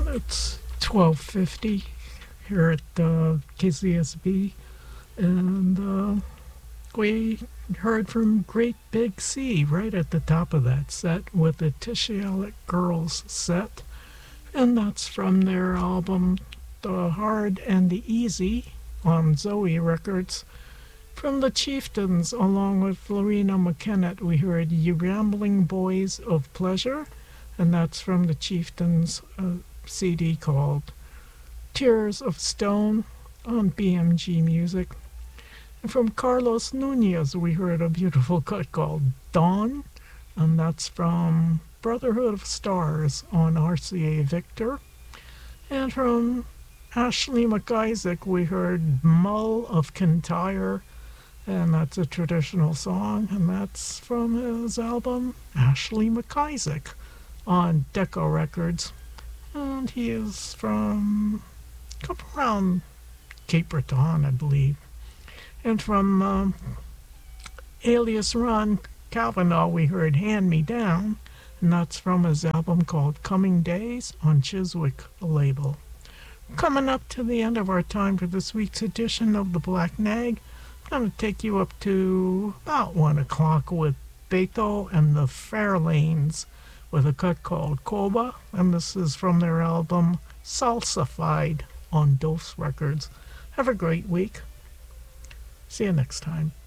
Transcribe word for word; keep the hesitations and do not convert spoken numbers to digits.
It's twelve fifty here at uh, K C S B, and uh, we heard from Great Big Sea right at the top of that set with the Tishialic Girls set, and that's from their album The Hard and the Easy on Zoe Records. From the Chieftains, along with Lorena McKennitt, we heard Ye Rambling Boys of Pleasure, and that's from the Chieftains uh, C D called Tears of Stone on B M G Music. And from Carlos Nunez, we heard a beautiful cut called Dawn, and that's from Brotherhood of Stars on R C A Victor. And from Ashley McIsaac, we heard Mull of Kintyre, and that's a traditional song, and that's from his album Ashley McIsaac on Decca Records. And he is from up around Cape Breton, I believe. And from um, Alias Ron Kavanaugh, we heard Hand Me Down, and that's from his album called Coming Days on Chiswick label. Coming up to the end of our time for this week's edition of the Black Nag, I'm going to take you up to about one o'clock with Beto and the Fairlanes with a cut called Koba, and this is from their album Salsified on Dose Records. Have a great week. See you next time.